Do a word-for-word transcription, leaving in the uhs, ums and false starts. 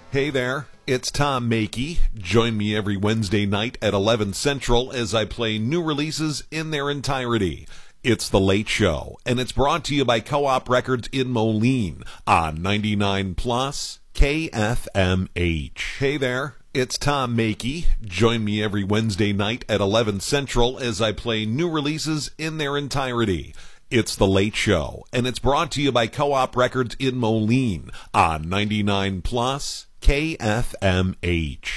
Hey there, it's Tom Makey. Join me every Wednesday night at eleven Central as I play new releases in their entirety. It's The Late Show, and it's brought to you by Co-op Records in Moline on ninety-nine plus K F M H. Hey there, it's Tom Makey. Join me every Wednesday night at eleven Central as I play new releases in their entirety. It's The Late Show, and it's brought to you by Co-op Records in Moline on ninety-nine plus K F M H.